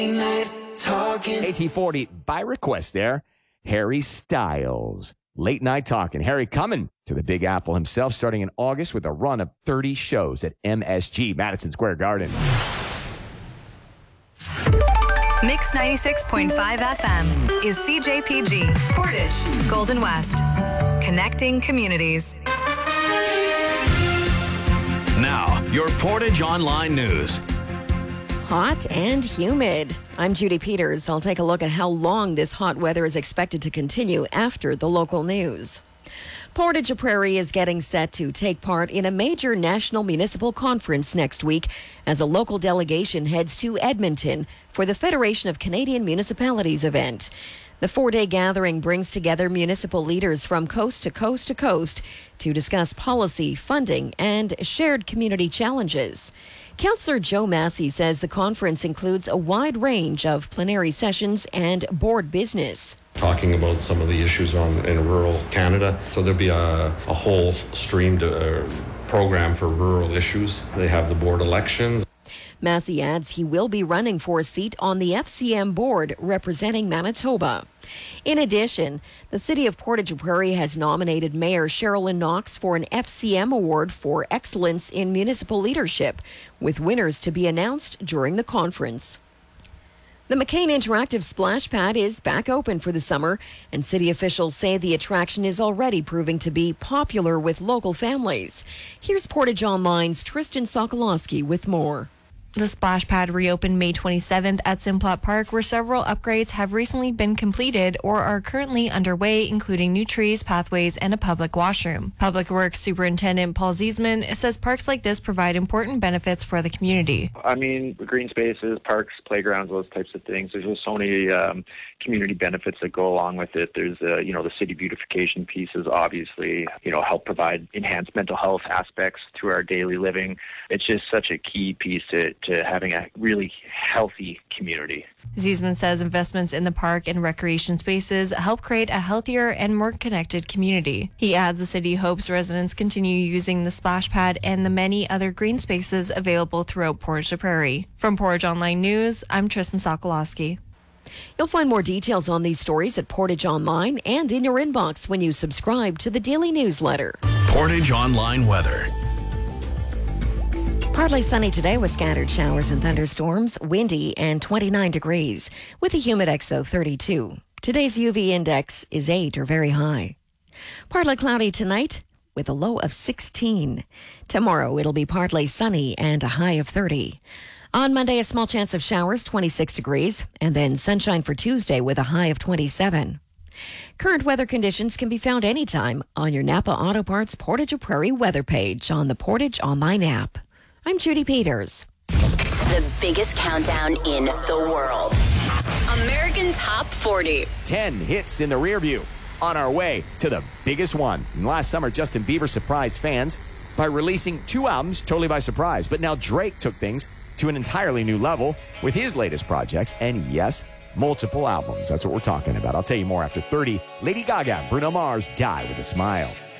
AT40 by request there. Harry Styles. Late Night Talking. Harry coming to the Big Apple himself starting in August with a run of 30 shows at MSG, Madison Square Garden. Mix 96.5 FM is CJPG, Portage, Golden West. Connecting communities. Now, your Portage Online News. Hot and humid. I'm Judy Peters. I'll take a look at how long this hot weather is expected to continue after the local news. Portage Prairie is getting set to take part in a major national municipal conference next week as a local delegation heads to Edmonton for the Federation of Canadian Municipalities event. The 4-day gathering brings together municipal leaders from coast to coast to coast to discuss policy, funding, and shared community challenges. Councillor Joe Massey says the conference includes a wide range of plenary sessions and board business. Talking about some of the issues in rural Canada. So there'll be a whole streamed program for rural issues. They have the board elections. Massey adds he will be running for a seat on the FCM board representing Manitoba. In addition, the City of Portage Prairie has nominated Mayor Sherilyn Knox for an FCM award for excellence in municipal leadership, with winners to be announced during the conference. The McCain Interactive Splash Pad is back open for the summer, and city officials say the attraction is already proving to be popular with local families. Here's Portage Online's Tristan Sokolowski with more. The splash pad reopened May 27th at Simplot Park, where several upgrades have recently been completed or are currently underway, including new trees, pathways, and a public washroom. Public Works Superintendent Paul Ziesman says parks like this provide important benefits for the community. I mean, green spaces, parks, playgrounds, those types of things. There's just so many community benefits that go along with it. There's, the city beautification pieces, obviously, help provide enhanced mental health aspects through our daily living. It's just such a key piece to having a really healthy community. Ziesman says investments in the park and recreation spaces help create a healthier and more connected community. He adds the city hopes residents continue using the splash pad and the many other green spaces available throughout Portage Prairie. From Portage Online News, I'm Tristan Sokolowski. You'll find more details on these stories at Portage Online and in your inbox when you subscribe to the daily newsletter. Portage Online Weather. Partly sunny today with scattered showers and thunderstorms, windy and 29 degrees, with a humid XO 32. Today's UV index is 8 or very high. Partly cloudy tonight with a low of 16. Tomorrow it'll be partly sunny and a high of 30. On Monday, a small chance of showers, 26 degrees, and then sunshine for Tuesday with a high of 27. Current weather conditions can be found anytime on your Napa Auto Parts Portage Prairie weather page on the Portage Online app. I'm Judy Peters. The biggest countdown in the world. American Top 40. 10 hits in the rear view. On our way to the biggest one. And last summer, Justin Bieber surprised fans by releasing 2 albums totally by surprise. But now Drake took things to an entirely new level with his latest projects. And yes, multiple albums. That's what we're talking about. I'll tell you more after 30. Lady Gaga, Bruno Mars, Die with a Smile.